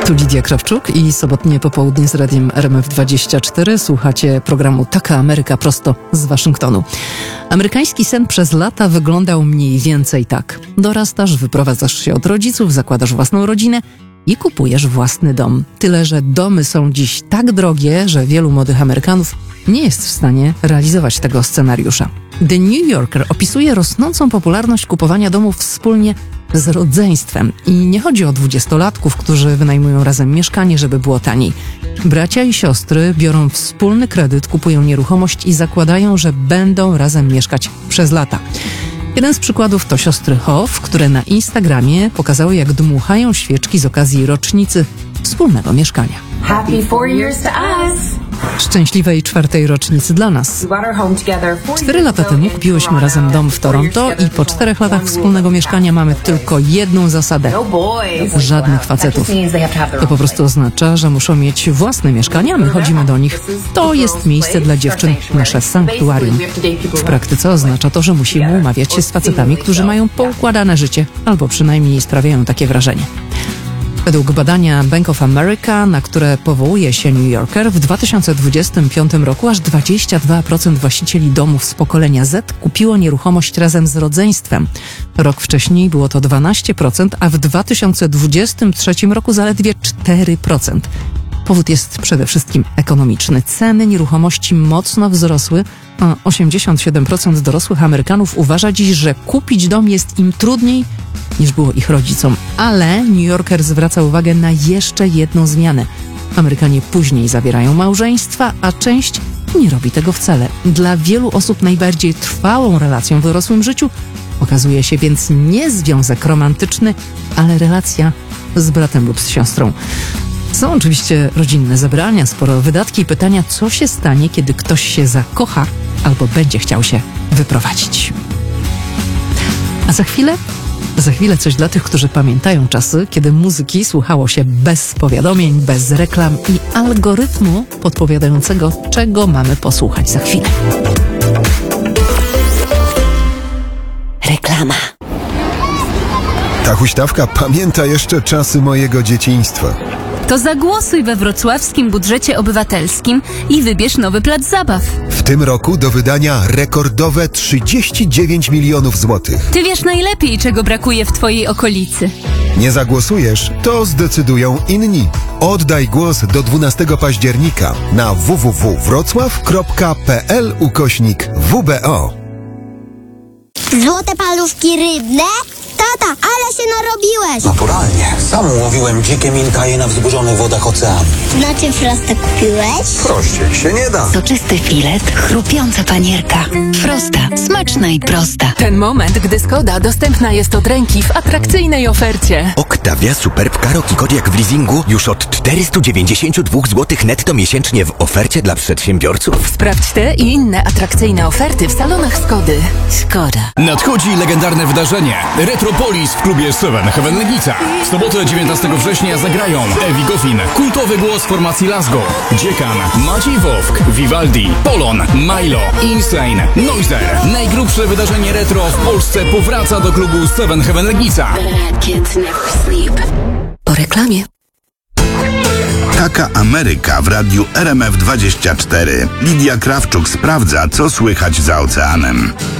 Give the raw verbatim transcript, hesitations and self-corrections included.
Tu Lidia Krawczuk i sobotnie popołudnie z radiem R M F dwadzieścia cztery. Słuchacie programu Taka Ameryka prosto z Waszyngtonu. Amerykański sen przez lata wyglądał mniej więcej tak. Dorastasz, wyprowadzasz się od rodziców, zakładasz własną rodzinę i kupujesz własny dom. Tyle, że domy są dziś tak drogie, że wielu młodych Amerykanów nie jest w stanie realizować tego scenariusza. The New Yorker opisuje rosnącą popularność kupowania domów wspólnie z rodzeństwem. I nie chodzi o dwudziestolatków, którzy wynajmują razem mieszkanie, żeby było taniej. Bracia i siostry biorą wspólny kredyt, kupują nieruchomość i zakładają, że będą razem mieszkać przez lata. Jeden z przykładów to siostry Hoff, które na Instagramie pokazały, jak dmuchają świeczki z okazji rocznicy wspólnego mieszkania. Happy four years to us. Szczęśliwej czwartej rocznicy dla nas. Cztery lata temu kupiłyśmy razem dom w Toronto i po czterech latach wspólnego mieszkania mamy tylko jedną zasadę. Żadnych facetów. To po prostu oznacza, że muszą mieć własne mieszkania, my chodzimy do nich. To jest miejsce dla dziewczyn, nasze sanktuarium. W praktyce oznacza to, że musimy umawiać się z facetami, którzy mają poukładane życie, albo przynajmniej sprawiają takie wrażenie. Według badania Bank of America, na które powołuje się New Yorker, w dwa tysiące dwudziestym piątym roku aż dwadzieścia dwa procent właścicieli domów z pokolenia Z kupiło nieruchomość razem z rodzeństwem. Rok wcześniej było to dwanaście procent, a w dwa tysiące dwudziestym trzecim roku zaledwie cztery procent. Powód jest przede wszystkim ekonomiczny. Ceny nieruchomości mocno wzrosły, a osiemdziesiąt siedem procent dorosłych Amerykanów uważa dziś, że kupić dom jest im trudniej niż było ich rodzicom. Ale New Yorker zwraca uwagę na jeszcze jedną zmianę. Amerykanie później zawierają małżeństwa, a część nie robi tego wcale. Dla wielu osób najbardziej trwałą relacją w dorosłym życiu okazuje się więc nie związek romantyczny, ale relacja z bratem lub z siostrą. Są oczywiście rodzinne zebrania, sporo wydatki i pytania, co się stanie, kiedy ktoś się zakocha albo będzie chciał się wyprowadzić. A za chwilę? Za chwilę coś dla tych, którzy pamiętają czasy, kiedy muzyki słuchało się bez powiadomień, bez reklam i algorytmu podpowiadającego, czego mamy posłuchać za chwilę. Reklama. Ta huśtawka pamięta jeszcze czasy mojego dzieciństwa. To zagłosuj we wrocławskim budżecie obywatelskim i wybierz nowy plac zabaw. W tym roku do wydania rekordowe trzydzieści dziewięć milionów złotych. Ty wiesz najlepiej, czego brakuje w twojej okolicy. Nie zagłosujesz, to zdecydują inni. Oddaj głos do dwunastego października na w w w kropka wrocław kropka p l ukośnik w b o. Złote paluszki rybne? Tata, ale się narobiłeś! Naturalnie. Sam łowiłem dzikie minkaje na wzburzonych wodach oceanu. Znaczy Frosta kupiłeś? Prościej się nie da. Soczysty filet, chrupiąca panierka. Frosta, smaczna i prosta. Ten moment, gdy Skoda dostępna jest od ręki w atrakcyjnej ofercie. Octavia Superb Karoq i Kodiaq w leasingu już od czterysta dziewięćdziesiąt dwa złotych netto miesięcznie w ofercie dla przedsiębiorców. Sprawdź te i inne atrakcyjne oferty w salonach Skody. Skoda. Nadchodzi legendarne wydarzenie. Retropolis w klubie Seven Heaven Legnica. W sobotę dziewiętnastego września zagrają Evi Goffin, kultowy głos formacji Lasgo, Dziekan, Maciej Wowk, Vivaldi, Polon, Milo, Insane, Noiser. Najgrubsze wydarzenie retro w Polsce powraca do klubu Seven Heaven Legnica. Po reklamie. Taka Ameryka w radiu R M F dwadzieścia cztery. Lidia Krawczuk sprawdza, co słychać za oceanem.